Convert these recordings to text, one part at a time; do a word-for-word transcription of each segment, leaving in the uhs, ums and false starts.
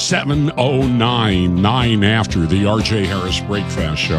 seven oh nine, nine after the R J Harris Breakfast Show.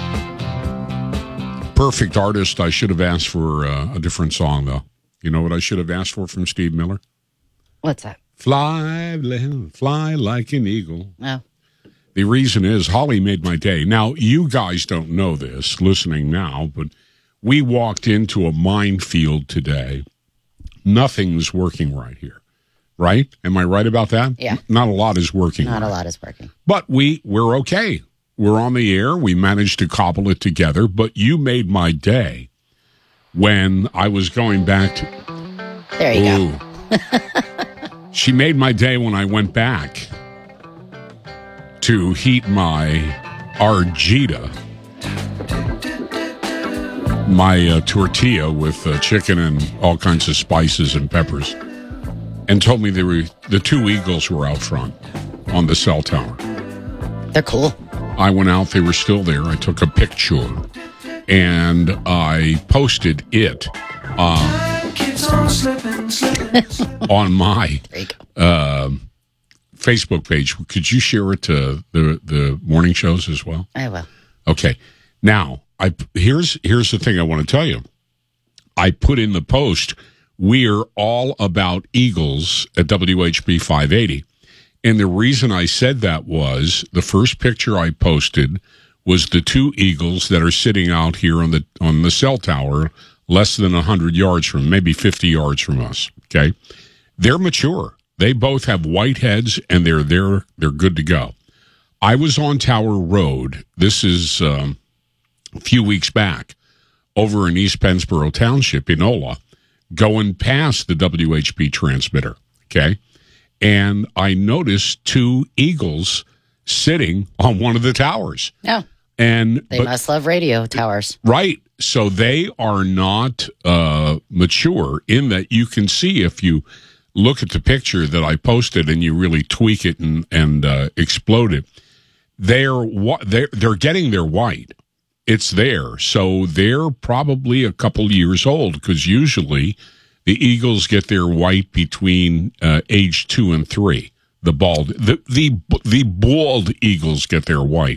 Perfect artist. I should have asked for uh, a different song, though. You know what I should have asked for from Steve Miller? What's that? Fly, fly like an eagle. Oh. The reason is Holly made my day. Now, you guys don't know this, listening now, but we walked into a minefield today. Nothing's working right here, right? Am I right about that? Yeah. Not a lot is working. Not right. a lot is working. But we, we're okay. We're on the air. We managed to cobble it together. But you made my day when I was going back to... There you Ooh. go. She made my day when I went back to heat my Argita, my uh, tortilla with uh, chicken and all kinds of spices and peppers, and told me they were the two eagles were out front on the cell tower. They're cool. I went out; they were still there. I took a picture, and I posted it uh, on my uh, Facebook page. Could you share it to the the morning shows as well? I will. Okay. Now, I here's here's the thing I want to tell you. I put in the post, we're all about Eagles at W H B five eighty. And the reason I said that was the first picture I posted was the two Eagles that are sitting out here on the on the cell tower less than one hundred yards from, maybe fifty yards from us, okay? They're mature. They both have white heads, and they're there. They're good to go. I was on Tower Road. This is um, a few weeks back over in East Pennsboro Township, Enola, going past the W H B transmitter, okay? And I noticed two eagles sitting on one of the towers. Oh. And They but, must love radio towers. Right. So they are not uh, mature in that you can see if you look at the picture that I posted and you really tweak it and, and uh, explode it. They're, they're, they're getting their white. It's there. So they're probably a couple years old because usually the eagles get their white between uh, age two and three. The bald, the, the, the bald eagles get their white.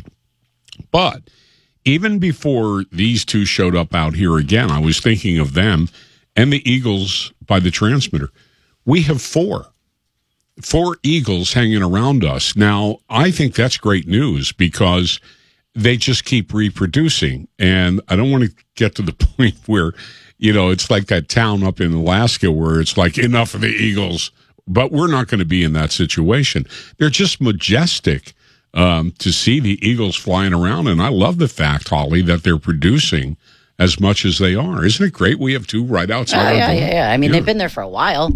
But even before these two showed up out here again, I was thinking of them and the eagles by the transmitter. We have four, four eagles hanging around us. Now, I think that's great news because they just keep reproducing. And I don't want to get to the point where, you know, it's like that town up in Alaska where it's like enough of the eagles. But we're not going to be in that situation. They're just majestic. Um, to see the eagles flying around. And I love the fact, Holly, that they're producing as much as they are. Isn't it great we have two right outside Oh, our yeah, door? yeah, yeah. I mean, Yeah. they've been there for a while.